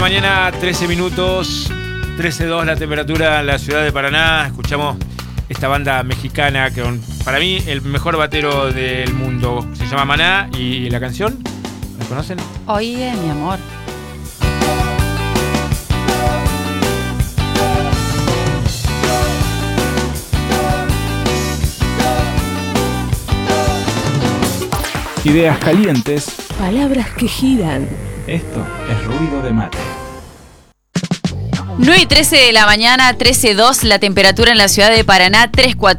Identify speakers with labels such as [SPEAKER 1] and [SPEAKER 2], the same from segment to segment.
[SPEAKER 1] mañana, 13 minutos, 13:02 la temperatura en la ciudad de Paraná. Escuchamos esta banda mexicana que para mí el mejor batero del mundo. Se llama Maná y la canción, ¿la conocen?
[SPEAKER 2] Oye, mi amor.
[SPEAKER 3] Ideas calientes.
[SPEAKER 4] Palabras que giran.
[SPEAKER 3] Esto es ruido de mate.
[SPEAKER 2] 9:13 de la mañana, 13:02 la temperatura en la ciudad de Paraná,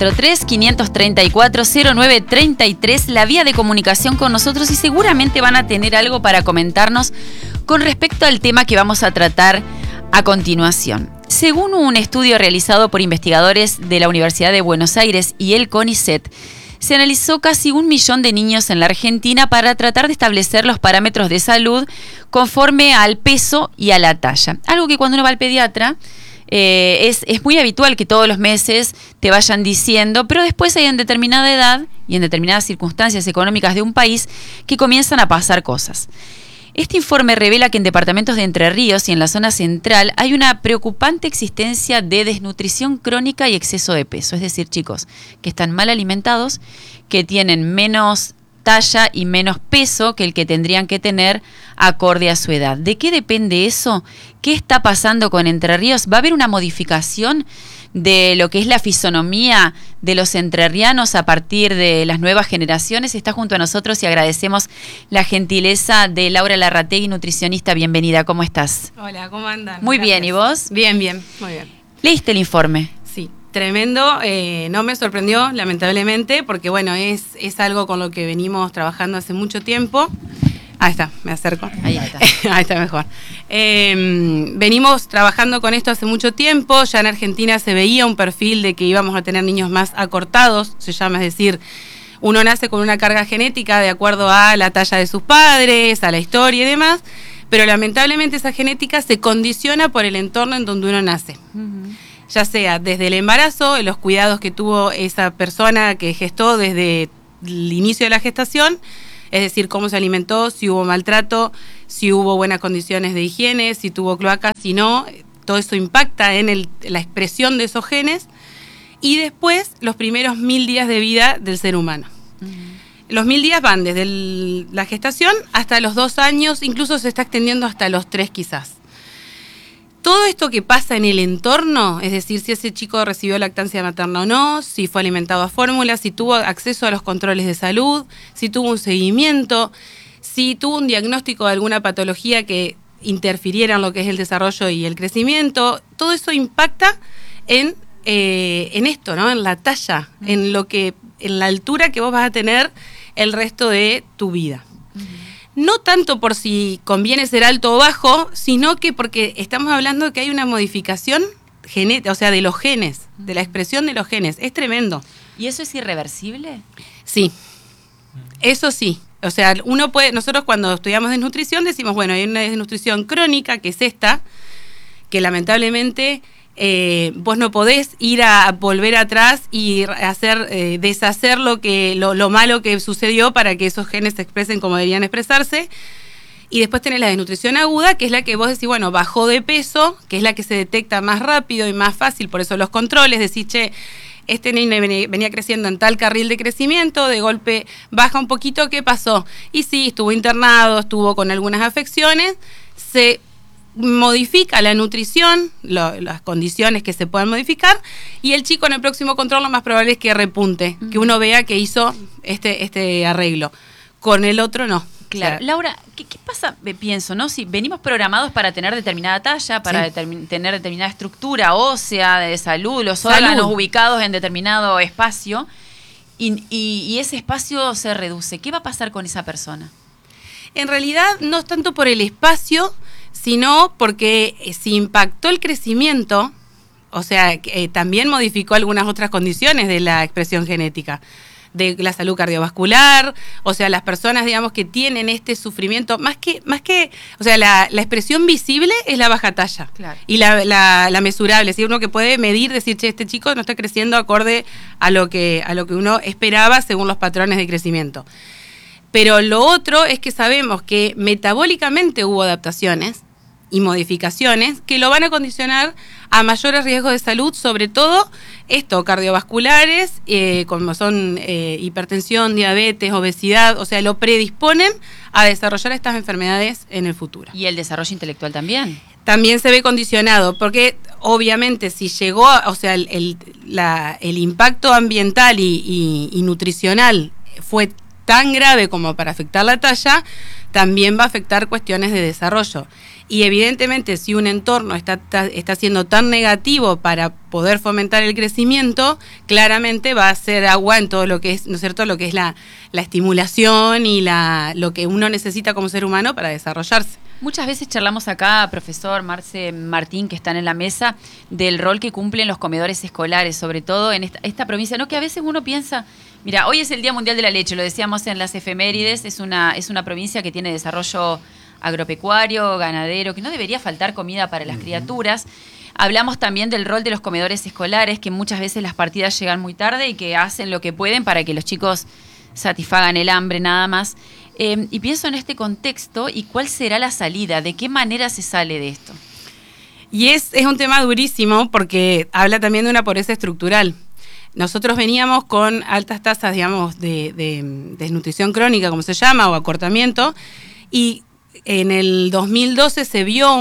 [SPEAKER 2] 343-534-0933, la vía de comunicación con nosotros, y seguramente van a tener algo para comentarnos con respecto al tema que vamos a tratar a continuación. Según un estudio realizado por investigadores de la Universidad de Buenos Aires y el CONICET, se analizó casi 1 millón de niños en la Argentina para tratar de establecer los parámetros de salud conforme al peso y a la talla. Algo que cuando uno va al pediatra es muy habitual que todos los meses te vayan diciendo, pero después hay en determinada edad y en determinadas circunstancias económicas de un país que comienzan a pasar cosas. Este informe revela que en departamentos de Entre Ríos y en la zona central hay una preocupante existencia de desnutrición crónica y exceso de peso. Es decir, chicos que están mal alimentados, que tienen menos talla y menos peso que el que tendrían que tener acorde a su edad. ¿De qué depende eso? ¿Qué está pasando con Entre Ríos? ¿Va a haber una modificación de lo que es la fisonomía de los entrerrianos a partir de las nuevas generaciones? Está junto a nosotros y agradecemos la gentileza de Laura Larrategui, nutricionista. Bienvenida, ¿cómo estás?
[SPEAKER 5] Hola, ¿cómo andan?
[SPEAKER 2] Muy
[SPEAKER 5] Gracias.
[SPEAKER 2] bien, ¿y vos?
[SPEAKER 5] Bien, muy bien.
[SPEAKER 2] ¿Leíste el informe?
[SPEAKER 5] Sí, tremendo. No me sorprendió, lamentablemente, porque bueno, es algo con lo que venimos trabajando hace mucho tiempo. Ahí está, me acerco.
[SPEAKER 2] Ahí está.
[SPEAKER 5] Ahí está mejor. Venimos trabajando con esto hace mucho tiempo. Ya en Argentina se veía un perfil de que íbamos a tener niños más acortados, se llama, es decir, uno nace con una carga genética de acuerdo a la talla de sus padres, a la historia y demás, pero lamentablemente esa genética se condiciona por el entorno en donde uno nace. Uh-huh. Ya sea desde el embarazo, los cuidados que tuvo esa persona que gestó desde el inicio de la gestación, es decir, cómo se alimentó, si hubo maltrato, si hubo buenas condiciones de higiene, si tuvo cloacas, si no, todo eso impacta en la expresión de esos genes. Y después, los primeros 1000 días de vida del ser humano. Uh-huh. Los 1000 días van desde la gestación hasta los 2 años, incluso se está extendiendo hasta los 3 quizás. Todo esto que pasa en el entorno, es decir, si ese chico recibió lactancia materna o no, si fue alimentado a fórmula, si tuvo acceso a los controles de salud, si tuvo un seguimiento, si tuvo un diagnóstico de alguna patología que interfiriera en lo que es el desarrollo y el crecimiento, todo eso impacta en esto, ¿no? En la talla, en la altura que vos vas a tener el resto de tu vida. No tanto por si conviene ser alto o bajo, sino que porque estamos hablando de que hay una modificación genética, o sea, de los genes, de la expresión de los genes. Es tremendo.
[SPEAKER 2] ¿Y eso es irreversible?
[SPEAKER 5] Sí, eso sí. O sea, nosotros cuando estudiamos desnutrición decimos, bueno, hay una desnutrición crónica, que es esta, que lamentablemente vos no podés ir a volver atrás y deshacer lo malo que sucedió para que esos genes se expresen como deberían expresarse. Y después tenés la desnutrición aguda, que es la que vos decís, bueno, bajó de peso, que es la que se detecta más rápido y más fácil, por eso los controles, decís, che, este nene venía creciendo en tal carril de crecimiento, de golpe baja un poquito, ¿qué pasó? Y sí, estuvo internado, estuvo con algunas afecciones, se modifica la nutrición, las condiciones que se puedan modificar, y el chico en el próximo control lo más probable es que repunte, que uno vea que hizo este arreglo. Con el otro no.
[SPEAKER 2] Claro. O sea, Laura, ¿qué pasa? Pienso, ¿no? Si venimos programados para tener determinada talla, para tener determinada estructura ósea, de salud, los órganos ubicados en determinado espacio, y ese espacio se reduce, ¿qué va a pasar con esa persona?
[SPEAKER 5] En realidad no es tanto por el espacio, sino porque si impactó el crecimiento, o sea, también modificó algunas otras condiciones de la expresión genética, de la salud cardiovascular, o sea, las personas, digamos, que tienen este sufrimiento, más que, o sea, la expresión visible es la baja talla, claro, y la mesurable, ¿sí? Uno que puede medir, decir, che, este chico no está creciendo acorde a lo que uno esperaba según los patrones de crecimiento. Pero lo otro es que sabemos que metabólicamente hubo adaptaciones y modificaciones que lo van a condicionar a mayores riesgos de salud, sobre todo cardiovasculares, como son hipertensión, diabetes, obesidad, o sea, lo predisponen a desarrollar estas enfermedades en el futuro.
[SPEAKER 2] Y el desarrollo intelectual también.
[SPEAKER 5] También se ve condicionado, porque obviamente si llegó, o sea, el impacto ambiental y nutricional fue tan grave como para afectar la talla, también va a afectar cuestiones de desarrollo. Y evidentemente si un entorno está siendo tan negativo para poder fomentar el crecimiento, claramente va a hacer agua en todo lo que es, ¿no es cierto?, lo que es la estimulación y lo que uno necesita como ser humano para desarrollarse.
[SPEAKER 2] Muchas veces charlamos acá, profesor Marce, Martín, que están en la mesa, del rol que cumplen los comedores escolares, sobre todo en esta provincia, ¿no? Que a veces uno piensa, mira, hoy es el Día Mundial de la Leche, lo decíamos en las efemérides, es una provincia que tiene desarrollo agropecuario, ganadero, que no debería faltar comida para las criaturas. Hablamos también del rol de los comedores escolares, que muchas veces las partidas llegan muy tarde y que hacen lo que pueden para que los chicos satisfagan el hambre nada más. Y pienso en este contexto y cuál será la salida, de qué manera se sale de esto.
[SPEAKER 5] Y es un tema durísimo porque habla también de una pobreza estructural. Nosotros veníamos con altas tasas, digamos, de desnutrición crónica, como se llama, o acortamiento, y en el 2012 se vio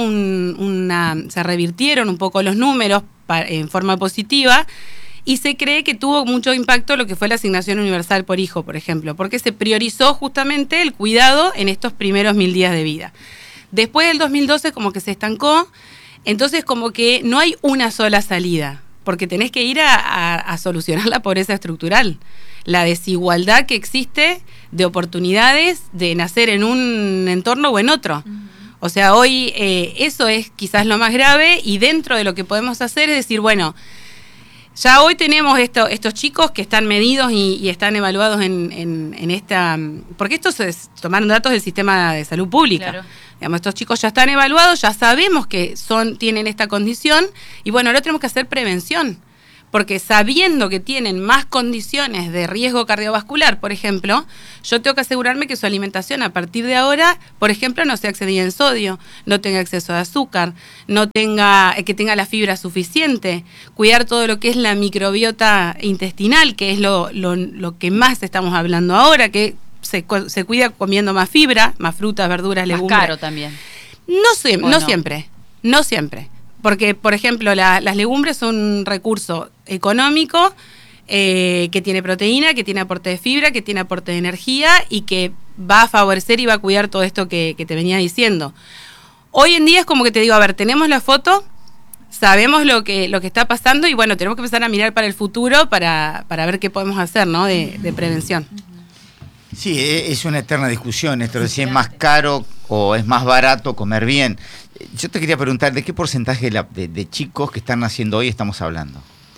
[SPEAKER 5] se revirtieron un poco los números en forma positiva, y se cree que tuvo mucho impacto lo que fue la asignación universal por hijo, por ejemplo, porque se priorizó justamente el cuidado en estos primeros 1000 días de vida. Después del 2012 como que se estancó, entonces como que no hay una sola salida, porque tenés que ir a solucionar la pobreza estructural, la desigualdad que existe de oportunidades de nacer en un entorno o en otro. O sea, hoy eso es quizás lo más grave, y dentro de lo que podemos hacer es decir, bueno, ya hoy tenemos estos chicos que están medidos y están evaluados en esta... Porque estos tomaron datos del sistema de salud pública.
[SPEAKER 2] Claro.
[SPEAKER 5] Digamos, estos chicos ya están evaluados, ya sabemos que tienen esta condición, y bueno, ahora tenemos que hacer prevención. Porque sabiendo que tienen más condiciones de riesgo cardiovascular, por ejemplo, yo tengo que asegurarme que su alimentación a partir de ahora, por ejemplo, no sea excedida en sodio, no tenga exceso de azúcar, que tenga la fibra suficiente, cuidar todo lo que es la microbiota intestinal, que es lo que más estamos hablando ahora, que se cuida comiendo más fibra, más frutas, verduras, legumbres.
[SPEAKER 2] Más caro también.
[SPEAKER 5] No siempre. Porque, por ejemplo, las legumbres son un recurso económico que tiene proteína, que tiene aporte de fibra, que tiene aporte de energía y que va a favorecer y va a cuidar todo esto que te venía diciendo. Hoy en día es como que te digo, a ver, tenemos la foto, sabemos lo que está pasando y bueno, tenemos que empezar a mirar para el futuro para ver qué podemos hacer, ¿no? de prevención.
[SPEAKER 6] Sí, es una eterna discusión esto de si es más caro o es más barato comer bien. Yo te quería preguntar, ¿de qué porcentaje de chicos que están naciendo hoy estamos hablando?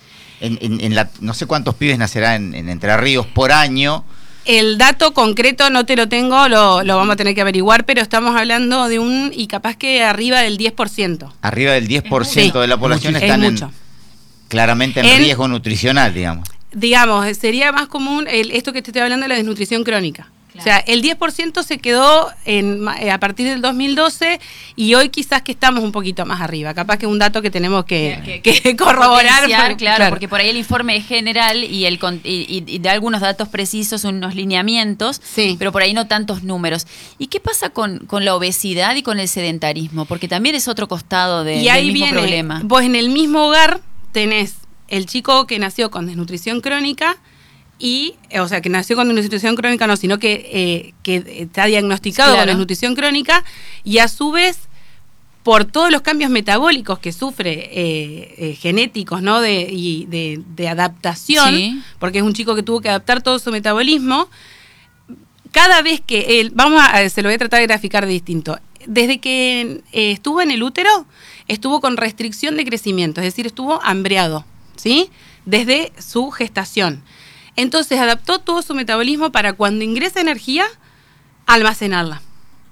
[SPEAKER 6] No sé cuántos pibes nacerán en Entre Ríos por año.
[SPEAKER 5] El dato concreto no te lo tengo, lo vamos a tener que averiguar, pero estamos hablando de y capaz que arriba del 10%.
[SPEAKER 6] Arriba del 10% de la población están claramente en riesgo nutricional, digamos.
[SPEAKER 5] Digamos, sería más común esto que te estoy hablando de la desnutrición crónica. Claro. O sea, el 10% se quedó a partir del 2012 y hoy quizás que estamos un poquito más arriba. Capaz que es un dato que tenemos que corroborar.
[SPEAKER 2] Claro, porque por ahí el informe es general y da algunos datos precisos, unos lineamientos, sí, pero por ahí no tantos números. ¿Y qué pasa con la obesidad y con el sedentarismo? Porque también es otro costado del mismo problema.
[SPEAKER 5] Vos en el mismo hogar tenés el chico que nació con desnutrición crónica o sea, que nació con desnutrición crónica no, sino que está diagnosticado con desnutrición crónica y a su vez, por todos los cambios metabólicos que sufre, genéticos, ¿no? de adaptación, sí, porque es un chico que tuvo que adaptar todo su metabolismo, cada vez que él, se lo voy a tratar de graficar distinto, desde que estuvo en el útero, estuvo con restricción de crecimiento, es decir, estuvo hambreado, ¿sí? Desde su gestación. Entonces adaptó todo su metabolismo para cuando ingresa energía, almacenarla.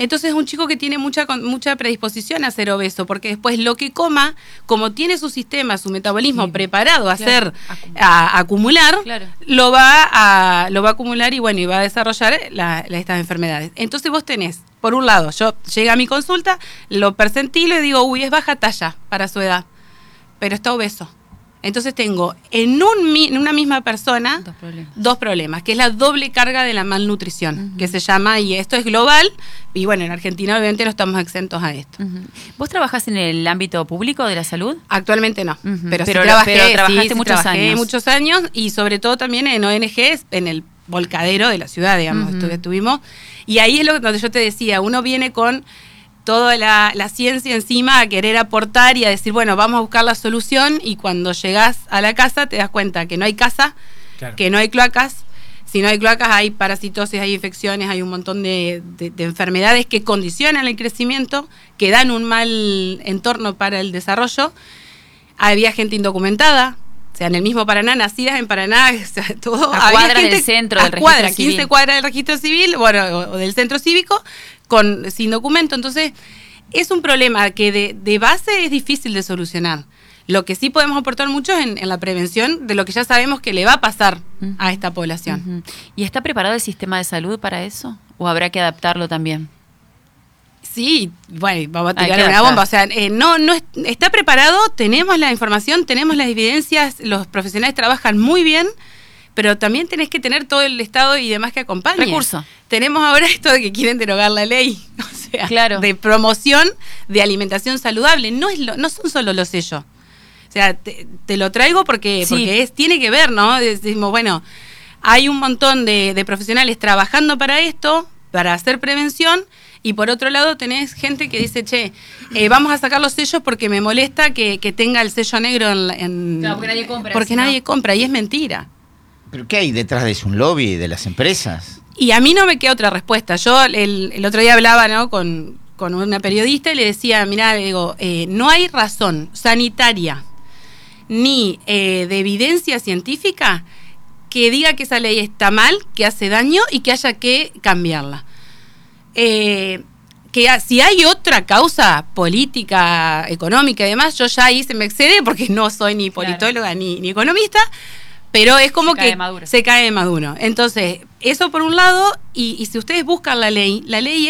[SPEAKER 5] Entonces es un chico que tiene mucha predisposición a ser obeso, porque después lo que coma, como tiene su sistema, su metabolismo preparado a a acumular, lo va a acumular y bueno, y va a desarrollar estas enfermedades. Entonces vos tenés, por un lado, yo llego a mi consulta, lo percentilo y digo, uy, es baja talla para su edad, pero está obeso. Entonces tengo en una misma persona dos problemas, que es la doble carga de la malnutrición, que se llama, y esto es global, y bueno, en Argentina obviamente no estamos exentos a esto.
[SPEAKER 2] ¿Vos trabajás en el ámbito público de la salud?
[SPEAKER 5] Actualmente no, pero trabajaste muchos años, y sobre todo también en ONGs, en el volcadero de la ciudad, digamos, estuvimos, y ahí es donde yo te decía, uno viene con toda la ciencia encima a querer aportar y a decir, bueno, vamos a buscar la solución, y cuando llegás a la casa te das cuenta que no hay casa, que no hay cloacas. Si no hay cloacas hay parasitosis, hay infecciones, hay un montón de enfermedades que condicionan el crecimiento, que dan un mal entorno para el desarrollo. Había gente indocumentada, o sea, en el mismo Paraná, nacidas en Paraná, o sea, todo.
[SPEAKER 2] A cuadras del centro del registro civil.
[SPEAKER 5] 15 cuadras del registro civil, bueno, o del centro cívico, sin documento. Entonces, es un problema que de base es difícil de solucionar. Lo que sí podemos aportar mucho es en la prevención de lo que ya sabemos que le va a pasar a esta población.
[SPEAKER 2] ¿Y está preparado el sistema de salud para eso? ¿O habrá que adaptarlo también?
[SPEAKER 5] Sí, bueno, vamos a tirar una bomba. O sea, no está preparado, tenemos la información, tenemos las evidencias, los profesionales trabajan muy bien, pero también tenés que tener todo el Estado y demás que acompañe.
[SPEAKER 2] Recurso.
[SPEAKER 5] Tenemos ahora esto de que quieren derogar la ley, o sea, de promoción de alimentación saludable. No son solo los sellos. O sea, te lo traigo porque tiene que ver, ¿no? Decimos, bueno, hay un montón de profesionales trabajando para esto, para hacer prevención, y por otro lado tenés gente que dice, vamos a sacar los sellos porque me molesta que tenga el sello negro
[SPEAKER 2] Claro, porque nadie compra.
[SPEAKER 5] Porque nadie compra, y es mentira.
[SPEAKER 6] ¿Pero qué hay detrás de eso? ¿Un lobby de las empresas?
[SPEAKER 5] Y a mí no me queda otra respuesta. Yo el otro día hablaba, ¿no?, con una periodista y le decía, mirá, le digo, no hay razón sanitaria ni de evidencia científica que diga que esa ley está mal, que hace daño y que haya que cambiarla. Que si hay otra causa política, económica y demás, yo ya ahí se me excede porque no soy ni politóloga ni economista, pero es como que se cae de maduro. Entonces, eso por un lado, y si ustedes buscan la ley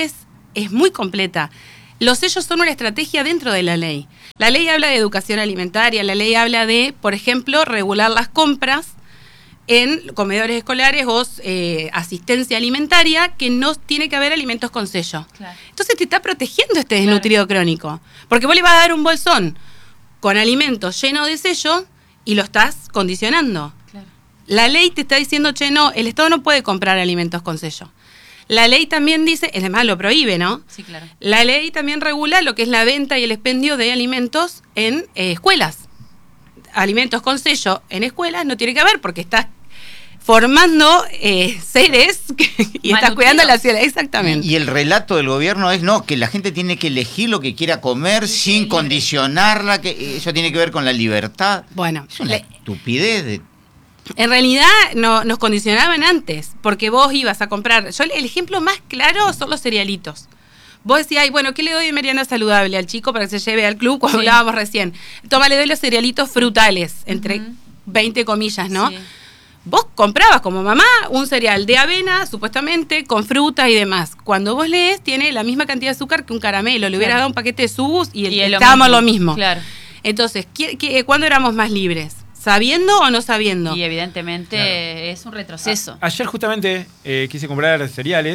[SPEAKER 5] es muy completa. Los sellos son una estrategia dentro de la ley. La ley habla de educación alimentaria, la ley habla de, por ejemplo, regular las compras en comedores escolares o asistencia alimentaria, que no tiene que haber alimentos con sello. Claro. Entonces te está protegiendo este desnutrido crónico. Porque vos le vas a dar un bolsón con alimentos llenos de sello y lo estás condicionando. Claro. La ley te está diciendo, no, el Estado no puede comprar alimentos con sello. La ley también dice, además lo prohíbe, ¿no? Sí, claro. La ley también regula lo que es la venta y el expendio de alimentos en escuelas. Alimentos con sello en escuelas no tiene que haber porque estás formando seres y estás cuidando la ciudad. Exactamente.
[SPEAKER 6] Y el relato del gobierno es que la gente tiene que elegir lo que quiera comer sin condicionarla, que eso tiene que ver con la libertad.
[SPEAKER 5] Bueno,
[SPEAKER 6] es una estupidez.
[SPEAKER 5] En realidad nos condicionaban antes, porque vos ibas a comprar. El ejemplo más claro son los cerealitos. Vos decías, ¿qué le doy de merienda saludable al chico para que se lleve al club? Cuando hablábamos recién. Toma, le doy los cerealitos frutales, entre 20 comillas, ¿no? Sí. Vos comprabas como mamá un cereal de avena, supuestamente, con frutas y demás. Cuando vos lees, tiene la misma cantidad de azúcar que un caramelo. Le hubieras dado un paquete de Subus y estábamos lo mismo. Claro. Entonces, ¿cuándo éramos más libres? ¿Sabiendo o no sabiendo?
[SPEAKER 2] Y evidentemente es un retroceso.
[SPEAKER 1] Ayer justamente quise comprar cereales.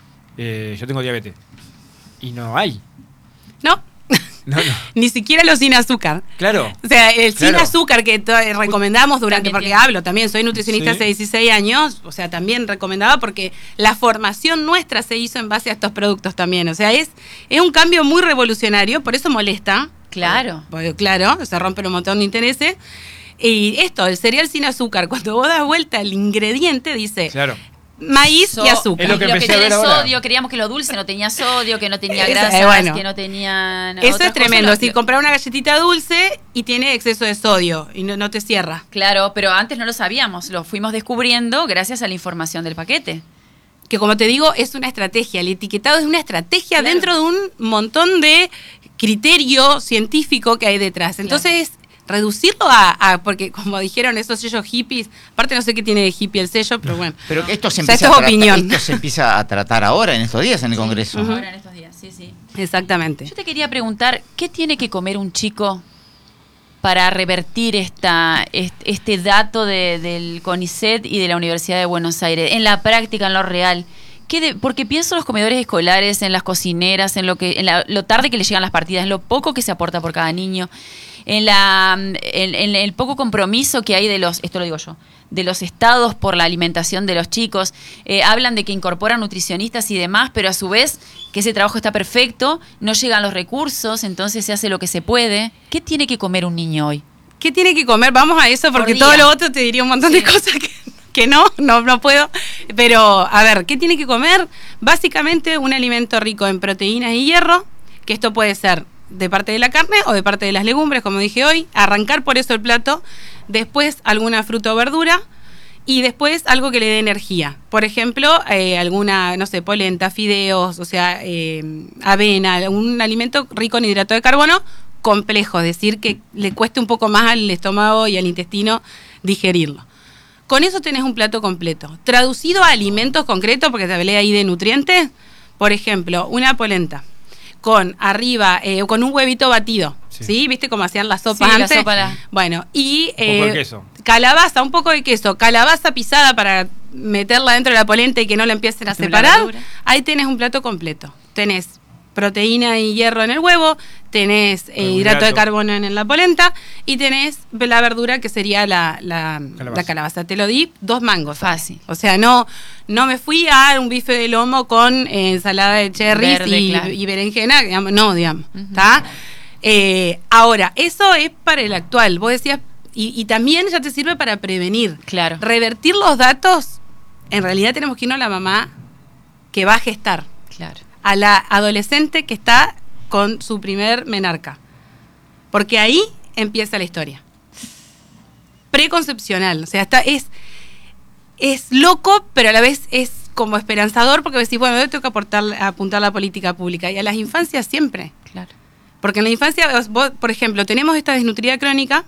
[SPEAKER 1] Yo tengo diabetes. Y no hay.
[SPEAKER 5] No. Ni siquiera los sin azúcar.
[SPEAKER 1] Claro.
[SPEAKER 5] O sea, el sin azúcar que recomendamos porque hablo también, soy nutricionista hace 16 años, o sea, también recomendaba porque la formación nuestra se hizo en base a estos productos también. O sea, es un cambio muy revolucionario, por eso molesta.
[SPEAKER 2] Claro.
[SPEAKER 5] Porque, se rompen un montón de intereses. Y el cereal sin azúcar, cuando vos das vuelta el ingrediente, dice maíz y azúcar.
[SPEAKER 1] Es lo que empecé a ver ahora.
[SPEAKER 2] Sodio, creíamos que lo dulce no tenía sodio, que no tenía grasas, que no tenían.
[SPEAKER 5] Eso es tremendo. Si comprar una galletita dulce y tiene exceso de sodio y no te cierra.
[SPEAKER 2] Claro, pero antes no lo sabíamos, lo fuimos descubriendo gracias a la información del paquete.
[SPEAKER 5] que como te digo, es una estrategia. El etiquetado es una estrategia dentro de un montón de criterio científico que hay detrás. Entonces, reducirlo porque como dijeron esos sellos hippies, aparte no sé qué tiene de hippie el sello, pero bueno.
[SPEAKER 6] Pero esto se
[SPEAKER 5] esto es opinión.
[SPEAKER 6] Esto se empieza a tratar ahora, en estos días, en el Congreso.
[SPEAKER 2] Ahora en estos días, sí.
[SPEAKER 5] Exactamente.
[SPEAKER 2] Yo te quería preguntar, ¿qué tiene que comer un chico para revertir este dato del CONICET y de la Universidad de Buenos Aires, en la práctica, en lo real? Porque pienso en los comedores escolares, en las cocineras, en lo tarde que le llegan las partidas, en lo poco que se aporta por cada niño, en el poco compromiso que hay esto lo digo yo, de los estados por la alimentación de los chicos. Hablan de que incorporan nutricionistas y demás, pero a su vez que ese trabajo está perfecto, no llegan los recursos, entonces se hace lo que se puede. ¿Qué tiene que comer un niño hoy?
[SPEAKER 5] ¿Qué tiene que comer? Vamos a eso, porque todo lo otro te diría un montón de cosas que no puedo. Pero, a ver, ¿qué tiene que comer? Básicamente un alimento rico en proteínas y hierro, que esto puede ser de parte de la carne o de parte de las legumbres, como dije hoy. Arrancar por eso el plato, después alguna fruta o verdura, y después algo que le dé energía. Por ejemplo, alguna, no sé, polenta, fideos, o sea, avena, un alimento rico en hidrato de carbono, complejo, es decir, que le cueste un poco más al estómago y al intestino digerirlo. Con eso tenés un plato completo. Traducido a alimentos concretos, porque te hablé ahí de nutrientes, por ejemplo, una polenta con arriba, con un huevito batido, ¿sí? ¿Viste cómo hacían las sopas antes?
[SPEAKER 2] La sopa
[SPEAKER 5] Bueno, y
[SPEAKER 1] un poco de queso.
[SPEAKER 5] Calabaza, un poco de queso, calabaza pisada para meterla dentro de la polenta y que no la empiecen a separar. Ahí tenés un plato completo. Tenés proteína y hierro en el huevo, tenés hidrato de carbono en la polenta y tenés la verdura que sería la calabaza. Te lo di 2 mangos.
[SPEAKER 2] Fácil.
[SPEAKER 5] O sea, no me fui a un bife de lomo con ensalada de cherries y berenjena, digamos, ¿está? Ahora, eso es para el actual. Vos decías, y también ya te sirve para prevenir.
[SPEAKER 2] Claro.
[SPEAKER 5] Revertir los datos, en realidad tenemos que irnos a la mamá que va a gestar.
[SPEAKER 2] Claro.
[SPEAKER 5] A la adolescente que está con su primer menarca. Porque ahí empieza la historia. Preconcepcional. O sea, es loco, pero a la vez es como esperanzador, porque decís, bueno, yo tengo que apuntar la política pública. Y a las infancias siempre.
[SPEAKER 2] Claro.
[SPEAKER 5] Porque en la infancia, vos, por ejemplo, tenemos esta desnutrida crónica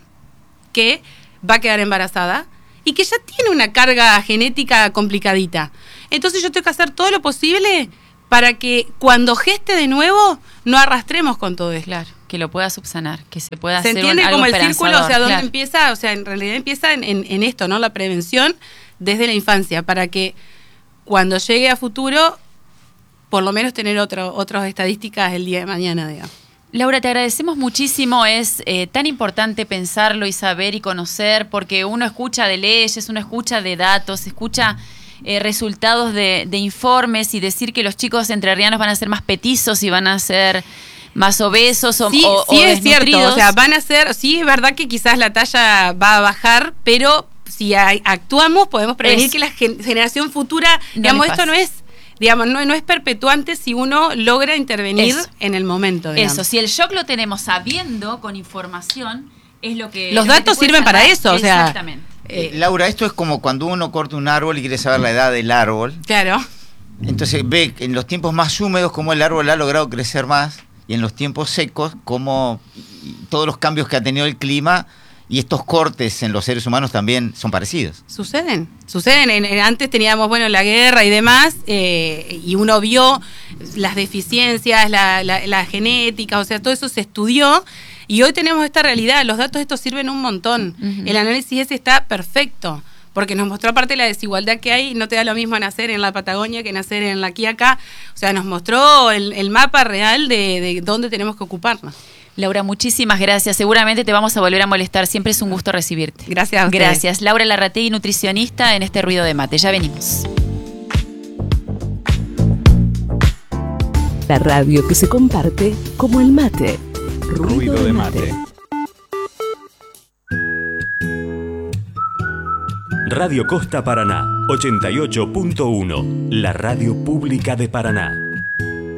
[SPEAKER 5] que va a quedar embarazada y que ya tiene una carga genética complicadita. Entonces yo tengo que hacer todo lo posible para que cuando geste de nuevo no arrastremos con todo esto.
[SPEAKER 2] Claro, que lo pueda subsanar, que se pueda
[SPEAKER 5] ¿Se
[SPEAKER 2] hacer
[SPEAKER 5] entiende
[SPEAKER 2] algo
[SPEAKER 5] como el círculo? O sea, ¿dónde
[SPEAKER 2] claro.
[SPEAKER 5] empieza? O sea, en realidad empieza en esto, ¿no? La prevención desde la infancia, para que cuando llegue a futuro, por lo menos tener otras estadísticas el día de mañana, digamos.
[SPEAKER 2] Laura, te agradecemos muchísimo. Es tan importante pensarlo y saber y conocer, porque uno escucha de leyes, uno escucha de datos, escucha resultados de informes, y decir que los chicos entrerrianos van a ser más petizos y van a ser más obesos o
[SPEAKER 5] sí, es cierto. O sea, van a ser, sí, es verdad que quizás la talla va a bajar, pero si actuamos podemos prevenir que la generación futura, digamos, esto no es, digamos, no es perpetuante si uno logra intervenir en el momento, digamos.
[SPEAKER 2] Eso, si el shock lo tenemos sabiendo, con información, es lo que...
[SPEAKER 5] Los datos sirven para eso, o sea...
[SPEAKER 2] Exactamente.
[SPEAKER 6] Laura, esto es como cuando uno corta un árbol y quiere saber la edad del árbol.
[SPEAKER 5] Claro.
[SPEAKER 6] Entonces ve en los tiempos más húmedos cómo el árbol ha logrado crecer más, y en los tiempos secos cómo todos los cambios que ha tenido el clima y estos cortes en los seres humanos también son parecidos.
[SPEAKER 5] Suceden. Antes teníamos, bueno, la guerra y demás, y uno vio las deficiencias, la genética, o sea, todo eso se estudió. Y hoy tenemos esta realidad, los datos estos sirven un montón. Uh-huh. El análisis ese está perfecto, porque nos mostró aparte la desigualdad que hay. No te da lo mismo nacer en la Patagonia que nacer en la Quiaca. O sea, nos mostró el mapa real de dónde tenemos que ocuparnos.
[SPEAKER 2] Laura, muchísimas gracias. Seguramente te vamos a volver a molestar. Siempre es un gusto recibirte.
[SPEAKER 5] Gracias a ustedes.
[SPEAKER 2] Gracias. Laura Larrategui, nutricionista, en este Ruido de Mate. Ya venimos.
[SPEAKER 4] La radio que se comparte como el mate.
[SPEAKER 3] Ruido de Mate.
[SPEAKER 7] Radio Costa Paraná, 88.1, la radio pública de Paraná.